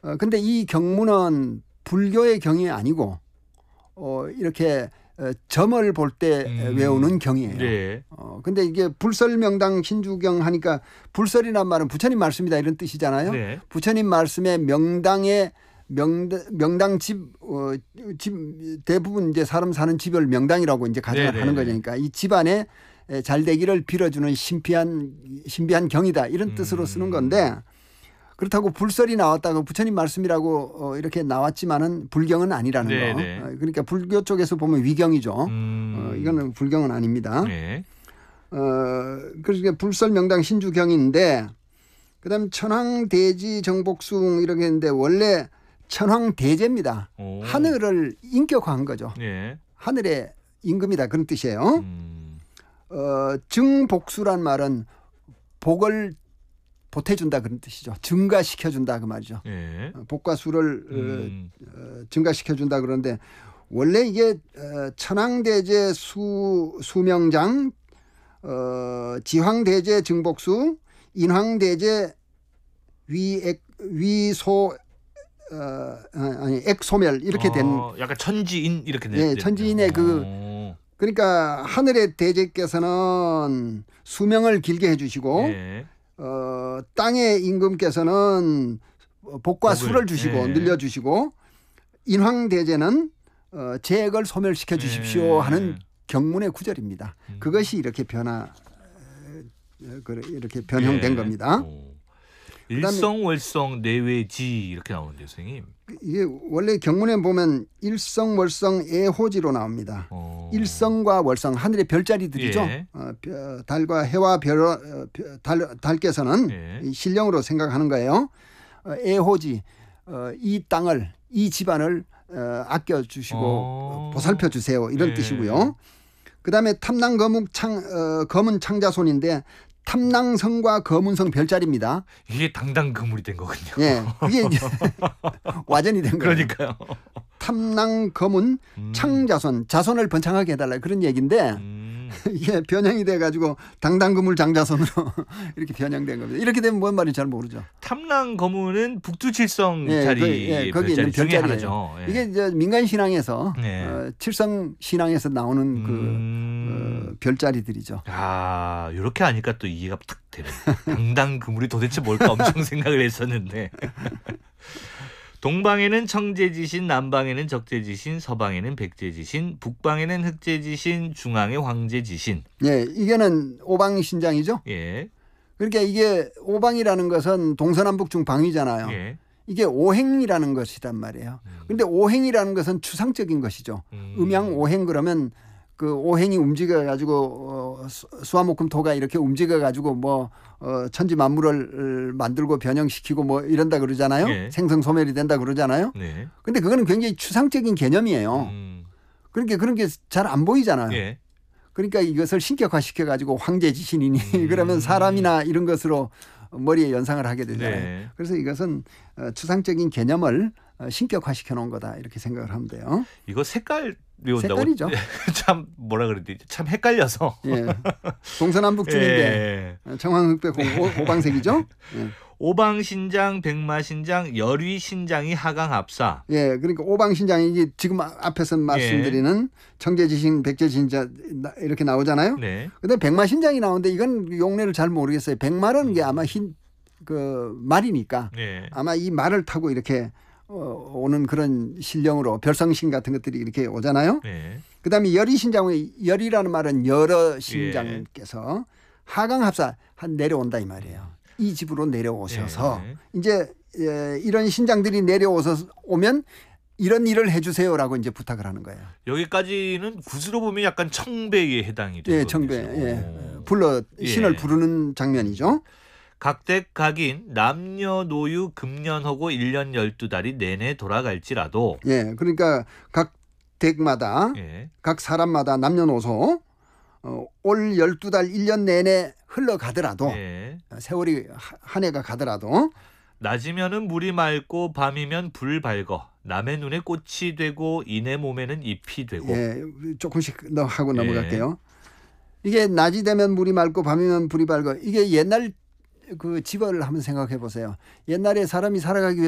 근데 이 경문은 불교의 경이 아니고 이렇게 점을 볼 때 외우는 경이에요. 네. 근데 이게 불설명당 신주경 하니까 불설이란 말은 부처님 말씀이다 이런 뜻이잖아요. 네. 부처님 말씀에 명당에 명당 집 대부분 이제 사람 사는 집을 명당이라고 이제 가정하는 거니까 이 집안에 잘 되기를 빌어주는 신비한 경이다 이런 뜻으로 쓰는 건데 그렇다고 불설이 나왔다고 부처님 말씀이라고 이렇게 나왔지만은 불경은 아니라는 거. 그러니까 불교 쪽에서 보면 위경이죠. 이거는 불경은 아닙니다. 네. 그러니까 불설명당 신주경인데 그다음 천황대지 정복숭 이렇게 했는데 원래 천황대제입니다. 하늘을 인격화한 거죠. 네. 하늘의 임금이다 그런 뜻이에요. 증복수란 말은 복을 보태준다 그런 뜻이죠. 증가시켜준다 그 말이죠. 네. 복과 수를 증가시켜준다 그러는데 원래 이게 천황대제 수명장, 지황대제 증복수, 인황대제 위소 액소멸 이렇게 된 약간 천지인 이렇게 된. 네, 천지인의 그러니까 하늘의 대제께서는 수명을 길게 해주시고 땅의 임금께서는 복과 수를 주시고 늘려주시고 인황대제는 재액을 소멸시켜 주십시오 하는 경문의 구절입니다. 그것이 이렇게 이렇게 변형된 겁니다. 일성월성 내외지 이렇게 나오는데요, 선생님. 이게 원래 경문에 보면 일성월성 애호지로 나옵니다. 일성과 월성 하늘의 별자리들이죠. 달과 해와 달께서는 신령으로 생각하는 거예요. 애호지 이 땅을 이 집안을 아껴주시고 보살펴 주세요 이런 뜻이고요. 그다음에 탐낭거문 창자손인데 탐낭성과 거문성 별자리입니다. 이게 당당거물이 된 거군요. 예, 그게 이제 와전이 된 거예요. 그러니까요. 탐낭거문 창자손, 자손을 번창하게 해달라 그런 얘기인데 이게 변형이 돼가지고 당당거물 장자손으로 이렇게 변형된 겁니다. 이렇게 되면 뭔 말인지 잘 모르죠. 탐낭거문은 북두칠성 자리 거기 있는 별자리예요. 이게 이제 민간 신앙에서 칠성 신앙에서 나오는 그 별자리들이죠. 아, 이렇게 하니까 또 이해가 탁 되네. 당당그물이 도대체 뭘까 엄청 생각을 했었는데. 동방에는 청제지신, 남방에는 적제지신, 서방에는 백제지신, 북방에는 흑제지신, 중앙에 황제지신. 예, 이게는 오방신장이죠. 예. 그러니까 이게 오방이라는 것은 동서남북 중 방위잖아요. 예. 이게 오행이라는 것이란 말이에요. 그런데 오행이라는 것은 추상적인 것이죠. 음양 오행 그러면 그 오행이 움직여 가지고 수화목금토가 이렇게 움직여 가지고 뭐 천지 만물을 만들고 변형시키고 뭐 이런다 그러잖아요. 생성소멸이 된다 그러잖아요. 근데 그거는 굉장히 추상적인 개념이에요. 그러니까 그런 게 잘 안 보이잖아요. 그러니까 이것을 신격화시켜 가지고 황제지신이니 그러면 사람이나 이런 것으로 머리에 연상을 하게 되잖아요. 그래서 이것은 추상적인 개념을 신격화시켜 놓은 거다 이렇게 생각을 하면 돼요. 이거 색깔 배운다고 색깔이죠. 참 뭐라 그러지? 참 헷갈려서. 동서남북 중인데 청황흑백 오방색이죠. 오방신장, 백마신장, 열위신장이 하강합사. 예, 그러니까 오방신장이 이게 지금 앞에서 말씀드리는 청제지신, 백제지신 이렇게 나오잖아요. 근데 백마신장이 나오는데 이건 용례를 잘 모르겠어요. 백마라는 게 아마 그 말이니까 아마 이 말을 타고 이렇게 오는 그런 신령으로 별성신 같은 것들이 이렇게 오잖아요. 그다음에 열이신장은 열이라는 말은 여러 신장께서 하강합사 한 내려온다 이 말이에요. 이 집으로 내려오셔서 이제 이런 신장들이 오면 이런 일을 해주세요라고 이제 부탁을 하는 거예요. 여기까지는 굿으로 보면 약간 청배에 해당이 되죠. 청배. 신을 부르는 장면이죠. 각댁 각인 남녀노유 금년하고 1년 12달이 내내 돌아갈지라도 그러니까 각 댁마다 각 사람마다 남녀노소 올 12달 1년 내내 흘러가더라도 세월이 한 해가 가더라도 낮이면은 물이 맑고 밤이면 불 밝어 남의 눈에 꽃이 되고 이내 몸에는 잎이 되고 조금씩 하고 넘어갈게요. 이게 낮이 되면 물이 맑고 밤이면 불이 밝어 이게 옛날 그 집어를 한번 생각해 보세요. 옛날에 사람이 살아가기 위해